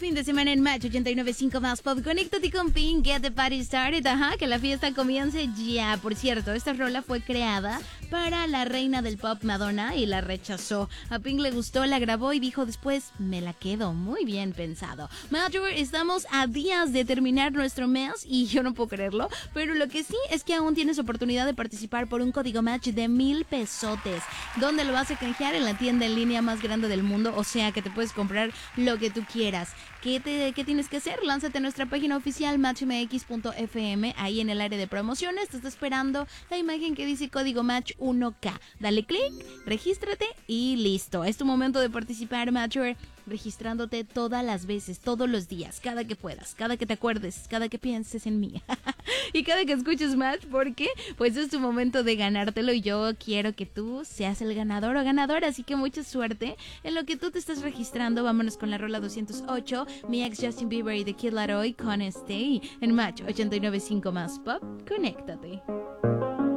fin de semana en Match 89.5 más Pop. Conéctate con Pink, Get the Party Started. Ajá, que la fiesta comience ya. Por cierto, esta rola fue creada para la reina del pop Madonna y la rechazó. A Pink le gustó, la grabó y dijo después, me la quedo. Muy bien pensado. Major, estamos a días de terminar nuestro mes y yo no puedo creerlo, pero lo que sí es que aún tienes oportunidad de participar por un código Match de 1,000 pesotes. ¿Dónde lo vas a canjear? En la tienda en línea más grande del mundo, o sea que te puedes comprar lo que tú quieras. ¿Qué tienes que hacer? Lánzate a nuestra página oficial matchmx.fm. Ahí en el área de promociones te está esperando la imagen que dice código Match 1K. Dale clic, regístrate y listo. Es tu momento de participar, Matcher, registrándote todas las veces, todos los días, cada que puedas, cada que te acuerdes, cada que pienses en mí y cada que escuches Match, porque pues es tu momento de ganártelo y yo quiero que tú seas el ganador o ganadora, así que mucha suerte en lo que tú te estás registrando. Vámonos con la rola 208, mi ex Justin Bieber y The Kid Laroi con Stay en Match 89.5 más Pop. Conéctate.